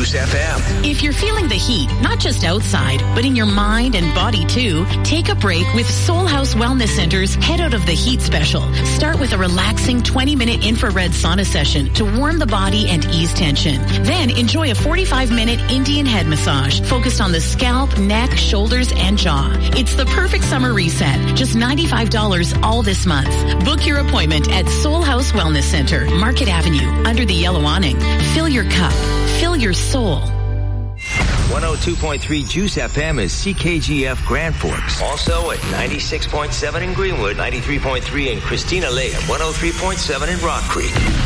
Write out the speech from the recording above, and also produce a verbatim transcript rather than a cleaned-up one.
Juice F M. If you're feeling the heat, not just outside, but in your mind and body too, take a break with Soul House Wellness Center's Head Out of the Heat special. Start with a relaxing twenty-minute infrared sauna session to warm the body and ease tension. Then enjoy a forty-five minute Indian head massage focused on the scalp, neck, shoulders, and jaw. It's the perfect summer reset. Just ninety-five dollars all this month. Book your appointment at Soul House Wellness Center, Market Avenue, under the yellow awning. Fill your cup. Fill your soul. one oh two point three Juice F M is C K G F Grand Forks. Also at ninety-six point seven in Greenwood, ninety-three point three in Christina Lake, and one oh three point seven in Rock Creek.